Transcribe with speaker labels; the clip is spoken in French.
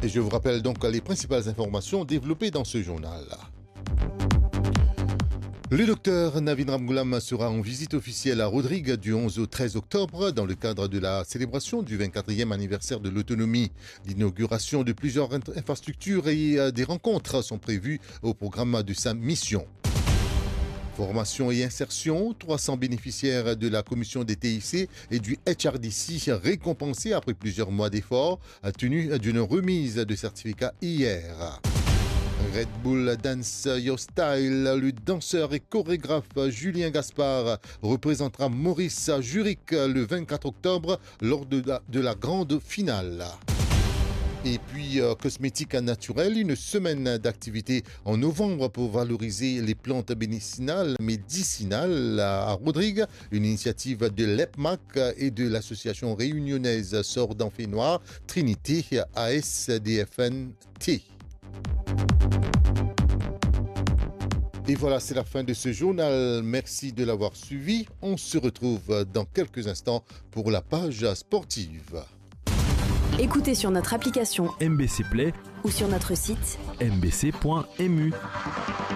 Speaker 1: Et je vous rappelle donc les principales informations développées dans ce journal. Le docteur Navin Ramgoolam sera en visite officielle à Rodrigue du 11 au 13 octobre dans le cadre de la célébration du 24e anniversaire de l'autonomie. L'inauguration de plusieurs infrastructures et des rencontres sont prévues au programme de sa mission. Formation et insertion, 300 bénéficiaires de la commission des TIC et du HRDC récompensés après plusieurs mois d'efforts, tenu d'une remise de certificats hier. Red Bull Dance Your Style, le danseur et chorégraphe Julien Gaspard représentera Maurice à Zurich le 24 octobre lors de la grande finale. Et puis, cosmétiques naturels, une semaine d'activité en novembre pour valoriser les plantes médicinales à Rodrigue, une initiative de l'EPMAC et de l'association réunionnaise Sort d'Enfants Noirs, Trinité ASDFNT. Et voilà, c'est la fin de ce journal. Merci de l'avoir suivi. On se retrouve dans quelques instants pour la page sportive.
Speaker 2: Écoutez sur notre application
Speaker 3: MBC Play
Speaker 2: ou sur notre site
Speaker 3: mbc.mu.